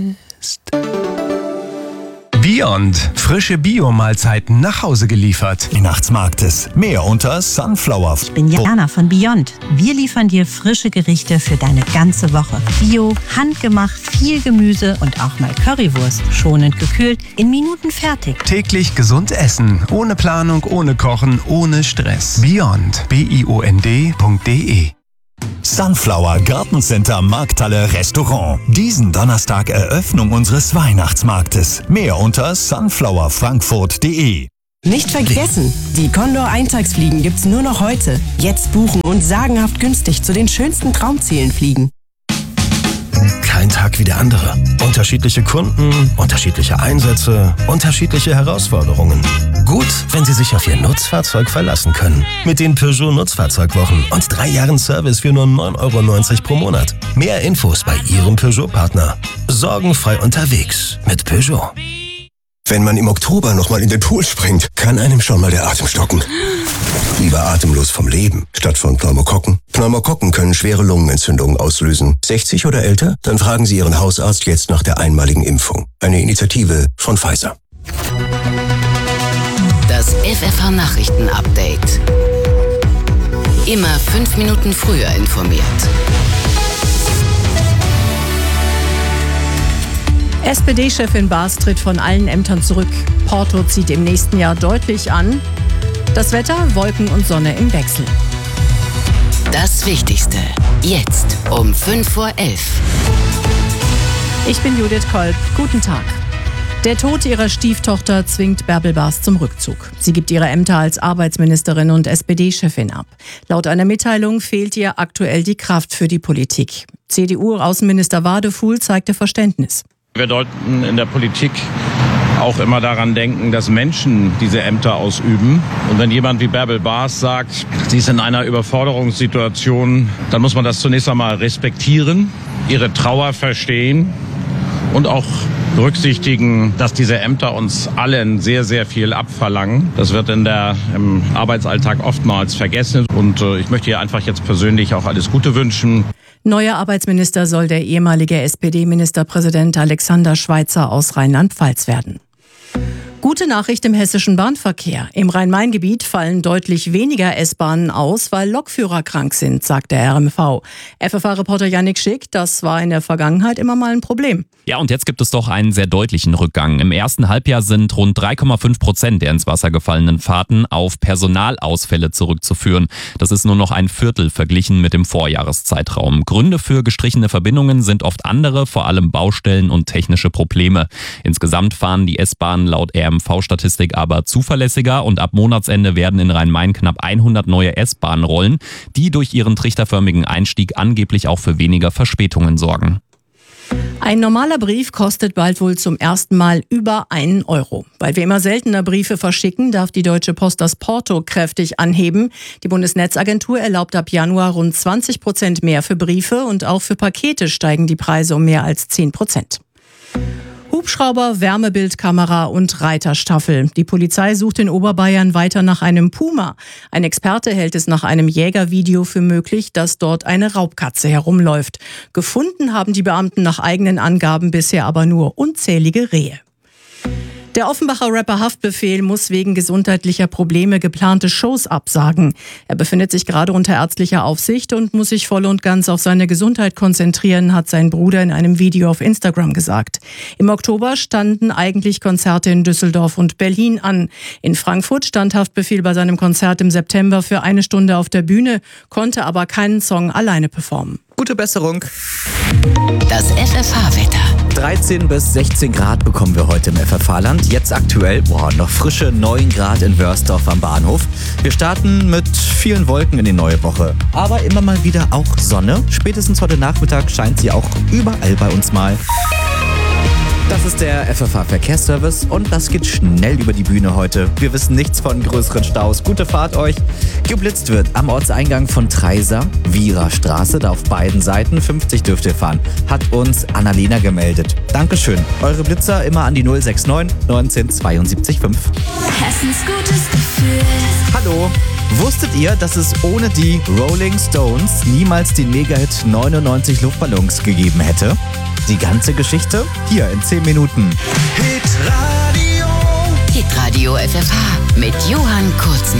Beyond. Frische Bio-Mahlzeiten nach Hause geliefert. Weihnachtsmarktes. Mehr unter Sunflower. Ich bin Jana von Beyond. Wir liefern dir frische Gerichte für deine ganze Woche. Bio, handgemacht, viel Gemüse und auch mal Currywurst. Schonend gekühlt, in Minuten fertig. Täglich gesund essen. Ohne Planung, ohne Kochen, ohne Stress. Beyond. BIOND.de. Sunflower Gartencenter Markthalle Restaurant. Diesen Donnerstag Eröffnung unseres Weihnachtsmarktes. Mehr unter sunflowerfrankfurt.de. Nicht vergessen, die Condor Eintagsfliegen gibt's nur noch heute. Jetzt buchen und sagenhaft günstig zu den schönsten Traumzielen fliegen. Kein Tag wie der andere. Unterschiedliche Kunden, unterschiedliche Einsätze, unterschiedliche Herausforderungen. Gut, wenn Sie sich auf Ihr Nutzfahrzeug verlassen können. Mit den Peugeot Nutzfahrzeugwochen und 3 Jahren Service für nur 9,90 € pro Monat. Mehr Infos bei Ihrem Peugeot-Partner. Sorgenfrei unterwegs mit Peugeot. Wenn man im Oktober nochmal in den Pool springt, kann einem schon mal der Atem stocken. Lieber atemlos vom Leben, statt von Pneumokokken. Pneumokokken können schwere Lungenentzündungen auslösen. 60 oder älter? Dann fragen Sie Ihren Hausarzt jetzt nach der einmaligen Impfung. Eine Initiative von Pfizer. Das FFH-Nachrichten-Update. Immer 5 Minuten früher informiert. SPD-Chefin Baas tritt von allen Ämtern zurück. Porto zieht im nächsten Jahr deutlich an. Das Wetter, Wolken und Sonne im Wechsel. Das Wichtigste. Jetzt um 5:11 Uhr. Ich bin Judith Kolb. Guten Tag. Der Tod ihrer Stieftochter zwingt Bärbel Baas zum Rückzug. Sie gibt ihre Ämter als Arbeitsministerin und SPD-Chefin ab. Laut einer Mitteilung fehlt ihr aktuell die Kraft für die Politik. CDU-Außenminister Wadefuhl zeigte Verständnis. Wir sollten in der Politik auch immer daran denken, dass Menschen diese Ämter ausüben. Und wenn jemand wie Bärbel Baas sagt, sie ist in einer Überforderungssituation, dann muss man das zunächst einmal respektieren, ihre Trauer verstehen und auch berücksichtigen, dass diese Ämter uns allen sehr, sehr viel abverlangen. Das wird im Arbeitsalltag oftmals vergessen. Und ich möchte ihr einfach jetzt persönlich auch alles Gute wünschen. Neuer Arbeitsminister soll der ehemalige SPD-Ministerpräsident Alexander Schweitzer aus Rheinland-Pfalz werden. Gute Nachricht im hessischen Bahnverkehr. Im Rhein-Main-Gebiet fallen deutlich weniger S-Bahnen aus, weil Lokführer krank sind, sagt der RMV. FFH-Reporter Yannick Schick, das war in der Vergangenheit immer mal ein Problem. Ja, und jetzt gibt es doch einen sehr deutlichen Rückgang. Im ersten Halbjahr sind rund 3,5% der ins Wasser gefallenen Fahrten auf Personalausfälle zurückzuführen. Das ist nur noch ein Viertel verglichen mit dem Vorjahreszeitraum. Gründe für gestrichene Verbindungen sind oft andere, vor allem Baustellen und technische Probleme. Insgesamt fahren die S-Bahnen laut RMV-Statistik aber zuverlässiger und ab Monatsende werden in Rhein-Main knapp 100 neue S-Bahnen rollen, die durch ihren trichterförmigen Einstieg angeblich auch für weniger Verspätungen sorgen. Ein normaler Brief kostet bald wohl zum ersten Mal über 1 €. Weil wir immer seltener Briefe verschicken, darf die Deutsche Post das Porto kräftig anheben. Die Bundesnetzagentur erlaubt ab Januar rund 20% mehr für Briefe und auch für Pakete steigen die Preise um mehr als 10%. Hubschrauber, Wärmebildkamera und Reiterstaffel. Die Polizei sucht in Oberbayern weiter nach einem Puma. Ein Experte hält es nach einem Jägervideo für möglich, dass dort eine Raubkatze herumläuft. Gefunden haben die Beamten nach eigenen Angaben bisher aber nur unzählige Rehe. Der Offenbacher Rapper Haftbefehl muss wegen gesundheitlicher Probleme geplante Shows absagen. Er befindet sich gerade unter ärztlicher Aufsicht und muss sich voll und ganz auf seine Gesundheit konzentrieren, hat sein Bruder in einem Video auf Instagram gesagt. Im Oktober standen eigentlich Konzerte in Düsseldorf und Berlin an. In Frankfurt stand Haftbefehl bei seinem Konzert im September für 1 Stunde auf der Bühne, konnte aber keinen Song alleine performen. Gute Besserung. Das FFH-Wetter. 13 bis 16 Grad bekommen wir heute im FFH-Land. Jetzt aktuell noch frische 9 Grad in Wörsdorf am Bahnhof. Wir starten mit vielen Wolken in die neue Woche. Aber immer mal wieder auch Sonne. Spätestens heute Nachmittag scheint sie auch überall bei uns mal. Das ist der FFH-Verkehrsservice und das geht schnell über die Bühne heute. Wir wissen nichts von größeren Staus. Gute Fahrt euch. Geblitzt wird am Ortseingang von Treiser, Wierer Straße, da auf beiden Seiten. 50 dürft ihr fahren, hat uns Annalena gemeldet. Dankeschön. Eure Blitzer immer an die 069 19 72 5. Hessens gutes Gefühl. Hallo. Wusstet ihr, dass es ohne die Rolling Stones niemals den Mega-Hit 99 Luftballons gegeben hätte? Die ganze Geschichte hier in 10 Minuten. Hitradio FFH mit Johann Kurzmann.